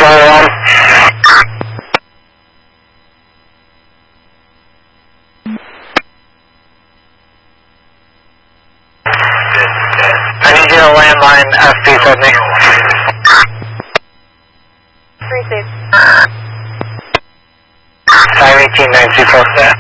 441. I need you to landline FB with me. 36. 518-924.